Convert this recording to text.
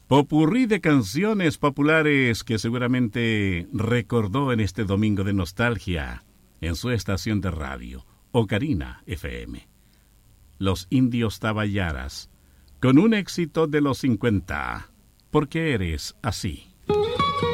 Popurrí de canciones populares que seguramente recordó en este domingo de nostalgia en su estación de radio, Ocarina FM. Los Indios Tabayaras, con un éxito de los 50, ¿Por qué eres así?